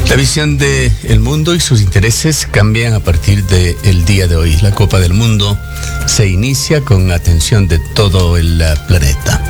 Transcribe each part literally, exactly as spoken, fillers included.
La visión del mundo y sus intereses cambian a partir del día de hoy. La Copa del Mundo se inicia con atención de todo el planeta.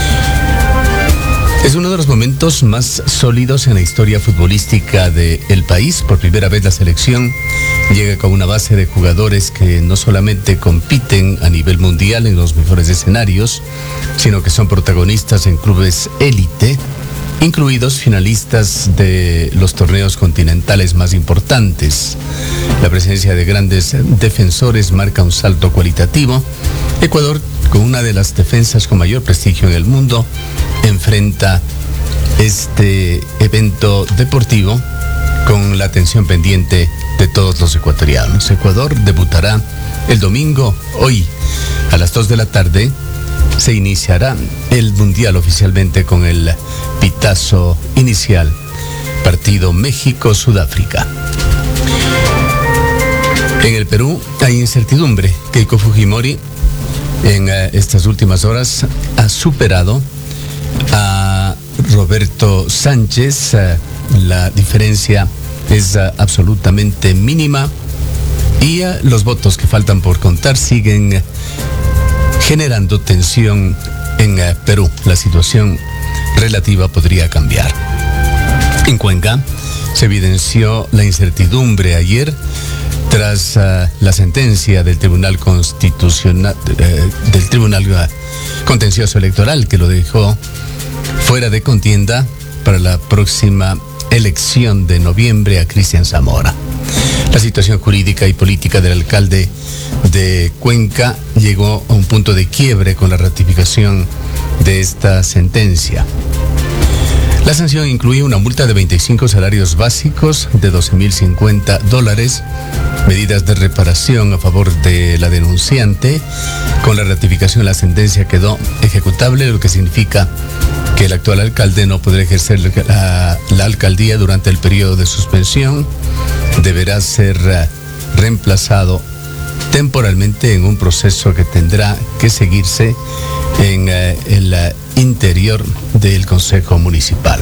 Es uno de los momentos más sólidos en la historia futbolística del país. Por primera vez la selección llega con una base de jugadores que no solamente compiten a nivel mundial en los mejores escenarios, sino que son protagonistas en clubes élite, incluidos finalistas de los torneos continentales más importantes. La presencia de grandes defensores marca un salto cualitativo. Ecuador, con una de las defensas con mayor prestigio en el mundo, enfrenta este evento deportivo con la atención pendiente de todos los ecuatorianos. Ecuador debutará el domingo, hoy, a las dos de la tarde. Se iniciará el Mundial oficialmente con el pitazo inicial. Partido México-Sudáfrica. En el Perú hay incertidumbre. Keiko Fujimori en uh, estas últimas horas ha superado a Roberto Sánchez. Uh, la diferencia es uh, absolutamente mínima y uh, los votos que faltan por contar siguen uh, generando tensión en uh, Perú. La situación relativa podría cambiar. En Cuenca se evidenció la incertidumbre ayer tras uh, la sentencia del Tribunal Constitucional, uh, del Tribunal uh, Contencioso Electoral, que lo dejó fuera de contienda para la próxima elección de noviembre a Cristian Zamora. La situación jurídica y política del alcalde de Cuenca llegó a un punto de quiebre con la ratificación de esta sentencia. La sanción incluye una multa de veinticinco salarios básicos de doce mil cincuenta dólares, medidas de reparación a favor de la denunciante. Con la ratificación la sentencia quedó ejecutable, lo que significa que el actual alcalde no podrá ejercer la, la alcaldía durante el periodo de suspensión. Deberá ser uh, reemplazado temporalmente en un proceso que tendrá que seguirse en uh, el uh, interior del Consejo Municipal.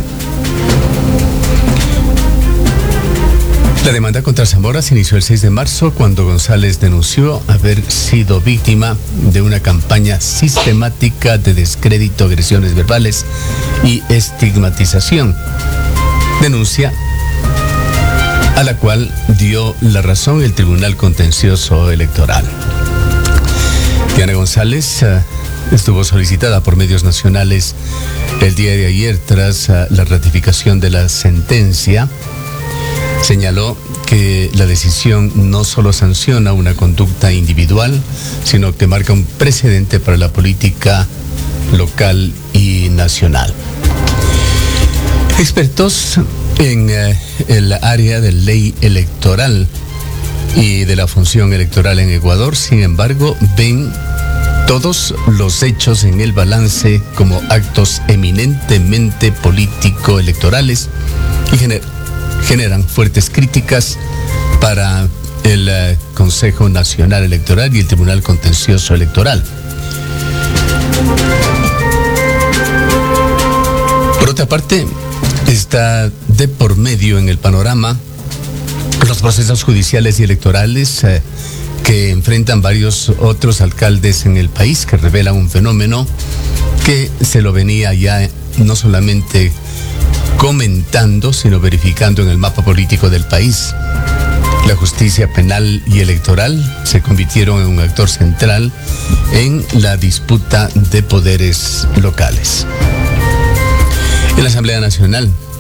La demanda contra Zamora se inició el seis de marzo cuando González denunció haber sido víctima de una campaña sistemática de descrédito, agresiones verbales y estigmatización. Denuncia a la cual dio la razón el Tribunal Contencioso Electoral. Diana González uh, estuvo solicitada por medios nacionales el día de ayer tras uh, la ratificación de la sentencia. Señaló que la decisión no solo sanciona una conducta individual, sino que marca un precedente para la política local y nacional. Expertos en eh, el área de ley electoral y de la función electoral en Ecuador, sin embargo, ven todos los hechos en el balance como actos eminentemente político-electorales y gener- generan fuertes críticas para el uh, Consejo Nacional Electoral y el Tribunal Contencioso Electoral. Por otra parte, está de por medio en el panorama los procesos judiciales y electorales eh, que enfrentan varios otros alcaldes en el país, que revelan un fenómeno que se lo venía ya no solamente comentando, sino verificando en el mapa político del país. La justicia penal y electoral se convirtieron en un actor central en la disputa de poderes locales. En la Asamblea Nacional